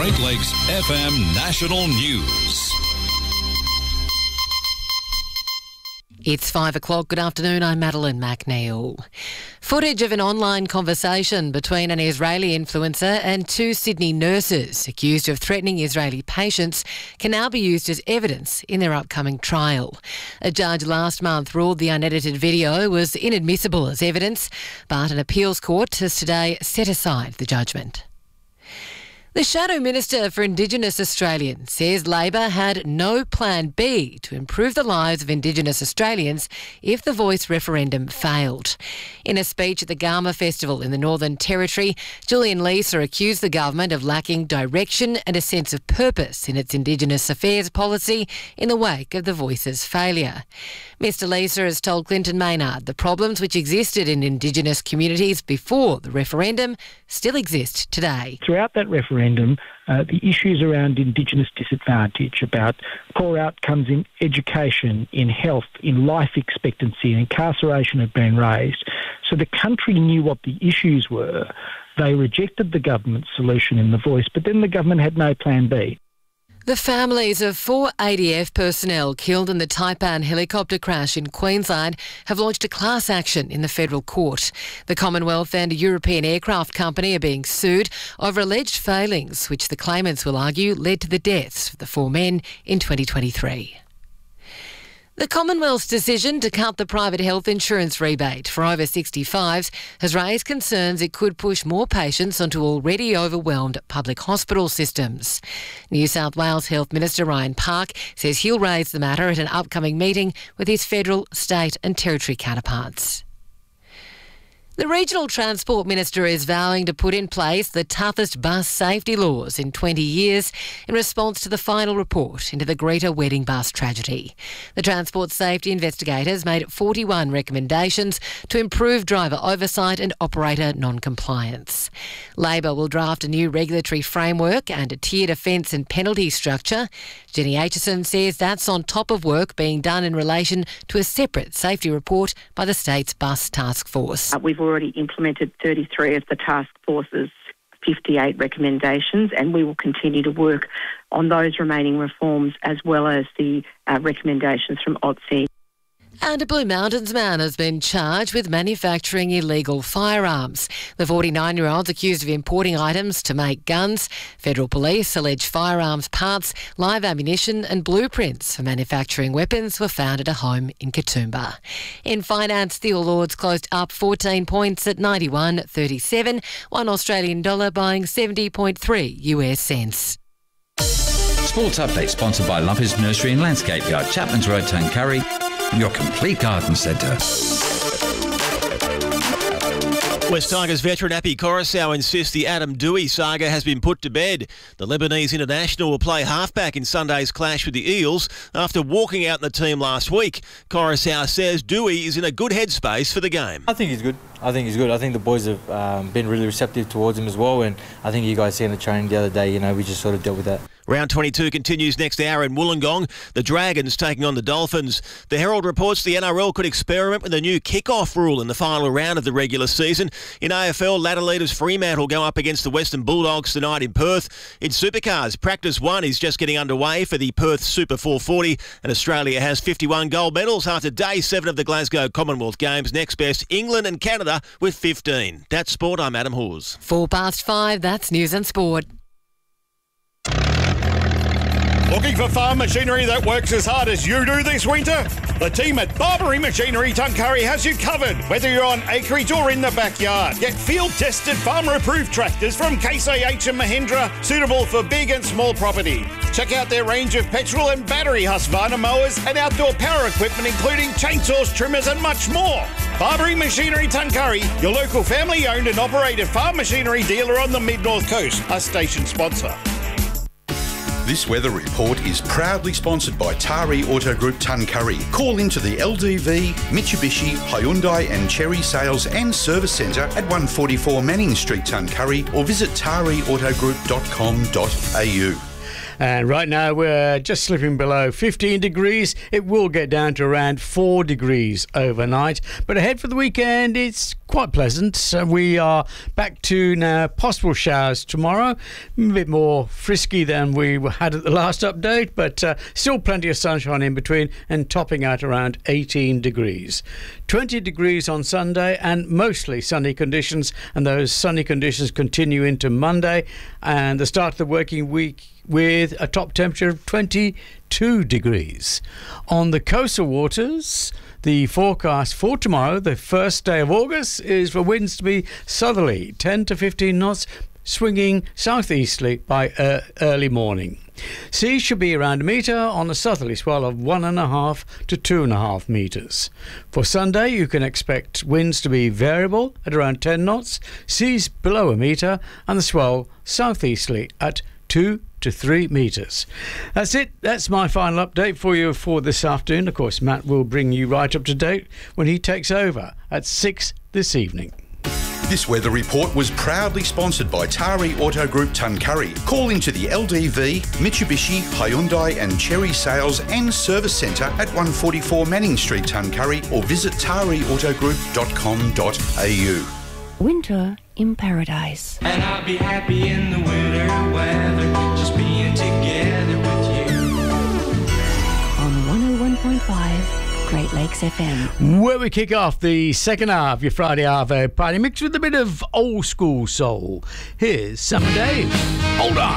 Great Lakes FM National News. It's 5 o'clock. Good afternoon. I'm Madeline McNeil. Footage of an online conversation between an Israeli influencer and two Sydney nurses accused of threatening Israeli patients can now be used as evidence in their upcoming trial. A judge last month ruled the unedited video was inadmissible as evidence, but an appeals court has today set aside the judgment. The Shadow Minister for Indigenous Australians says Labor had no plan B to improve the lives of Indigenous Australians if the Voice referendum failed. In a speech at the Garma Festival in the Northern Territory, Julian Leeser accused the government of lacking direction and a sense of purpose in its Indigenous affairs policy in the wake of the Voice's failure. Mr Leeser has told Clinton Maynard the problems which existed in Indigenous communities before the referendum still exist today. Throughout that referendum, the issues around Indigenous disadvantage, about poor outcomes in education, in health, in life expectancy and incarceration have been raised. So the country knew what the issues were. They rejected the government's solution in the Voice, but then the government had no plan B. The families of 4 ADF personnel killed in the Taipan helicopter crash in Queensland have launched a class action in the federal court. The Commonwealth and a European aircraft company are being sued over alleged failings, which the claimants will argue led to the deaths of the 4 men in 2023. The Commonwealth's decision to cut the private health insurance rebate for over 65s has raised concerns it could push more patients onto already overwhelmed public hospital systems. New South Wales Health Minister Ryan Park says he'll raise the matter at an upcoming meeting with his federal, state and territory counterparts. The Regional Transport Minister is vowing to put in place the toughest bus safety laws in 20 years in response to the final report into the Greta wedding bus tragedy. The Transport Safety Investigators made 41 recommendations to improve driver oversight and operator non-compliance. Labor will draft a new regulatory framework and a tiered offence and penalty structure. Jenny Aitchison says that's on top of work being done in relation to a separate safety report by the state's bus task force. We've already implemented 33 of the task force's 58 recommendations, and we will continue to work on those remaining reforms as well as the recommendations from OTC. And a Blue Mountains man has been charged with manufacturing illegal firearms. The 49-year-old's accused of importing items to make guns. Federal police allege firearms parts, live ammunition and blueprints for manufacturing weapons were found at a home in Katoomba. In finance, the All Ords closed up 14 points at 91.37, $1 Australian dollar buying 70.3 US cents. Sports Update sponsored by Lumpers Nursery and Landscape Yard, Chapman's Road, Tuncurry, your complete garden centre. West Tigers veteran Appy Coruscant insists the Adam Doueihi saga has been put to bed. The Lebanese international will play halfback in Sunday's clash with the Eels after walking out in the team last week. Coruscant says Doueihi is in a good headspace for the game. I think he's good. I think the boys have been really receptive towards him as well, and I think you guys seen the training the other day, we just sort of dealt with that. Round 22 continues next hour in Wollongong. The Dragons taking on the Dolphins. The Herald reports the NRL could experiment with a new kick-off rule in the final round of the regular season. In AFL, ladder leaders Fremantle go up against the Western Bulldogs tonight in Perth. In Supercars, Practice 1 is just getting underway for the Perth Super 440, and Australia has 51 gold medals after Day 7 of the Glasgow Commonwealth Games. Next best, England and Canada with 15. That's Sport, I'm Adam Hawes. 5:04, that's News and Sport. Looking for farm machinery that works as hard as you do this winter? The team at Barbary Machinery Tuncurry has you covered, whether you're on acreage or in the backyard. Get field-tested, farmer-approved tractors from Case IH and Mahindra, suitable for big and small property. Check out their range of petrol and battery Husqvarna mowers and outdoor power equipment, including chainsaws, trimmers and much more. Barbary Machinery Tuncurry, your local family-owned and operated farm machinery dealer on the Mid-North Coast, a station sponsor. This weather report is proudly sponsored by Tari Auto Group Tuncurry. Call into the LDV, Mitsubishi, Hyundai and Chery Sales and Service Centre at 144 Manning Street, Tuncurry, or visit tariautogroup.com.au. And right now we're just slipping below 15 degrees. It will get down to around 4 degrees overnight. But ahead for the weekend, it's quite pleasant. We are back to now possible showers tomorrow. A bit more frisky than we had at the last update, but still plenty of sunshine in between and topping out around 18 degrees. 20 degrees on Sunday and mostly sunny conditions, and those sunny conditions continue into Monday and the start of the working week with a top temperature of 22 degrees. On the coastal waters, the forecast for tomorrow, the first day of August, is for winds to be southerly, 10 to 15 knots, swinging southeasterly by early morning. Sea should be around a metre on a southerly swell of 1.5 to 2.5 metres. For Sunday, you can expect winds to be variable at around 10 knots, seas below a metre, and the swell southeasterly at 2 to 3 metres. That's it. That's my final update for you for this afternoon. Of course, Matt will bring you right up to date when he takes over at 6 this evening. This weather report was proudly sponsored by Tari Auto Group Tuncurry. Call into the LDV, Mitsubishi, Hyundai and Cherry Sales and Service Centre at 144 Manning Street, Tuncurry, or visit tariautogroup.com.au. Winter in Paradise. And I'll be happy in the winter weather, just being together with you. On 101.5 Great Lakes FM. Where we kick off the second half of your Friday Arvo party mixed with a bit of old school soul. Here's Summer Day. Hold on.